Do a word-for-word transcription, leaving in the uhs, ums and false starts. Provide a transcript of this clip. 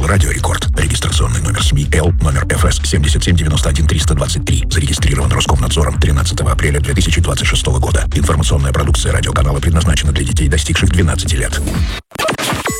Радио Рекорд. Регистрационный номер СМИ Л, номер эф эс семь семь девять один три два три. Зарегистрирован Роскомнадзором тринадцатого апреля две тысячи двадцать шестого года. Информационная продукция радиоканала предназначена для детей, достигших двенадцати лет.